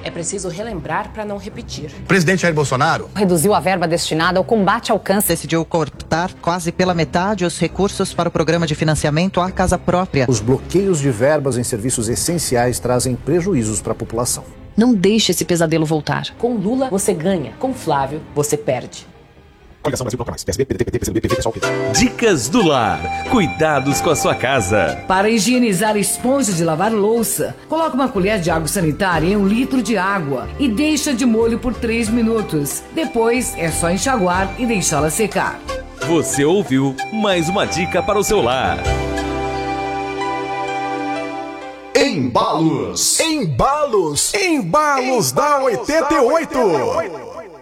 É preciso relembrar para não repetir. Presidente Jair Bolsonaro reduziu a verba destinada ao combate ao câncer. Decidiu cortar quase pela metade os recursos para o programa de financiamento à casa própria. Os bloqueios de verbas em serviços essenciais trazem prejuízos para a população. Não deixe esse pesadelo voltar. Com Lula, você ganha. Com Flávio, você perde. Coligação Brasil Bloco Mais. PSB, PDT, PT, PCdoB, PV, PSOL, PT. Dicas do lar. Cuidados com a sua casa. Para higienizar esponja de lavar louça, coloque uma colher de água sanitária em 1 litro de água e deixa de molho por 3 minutos. Depois é só enxaguar e deixá-la secar. Você ouviu mais uma dica para o seu lar. Embalos da 88.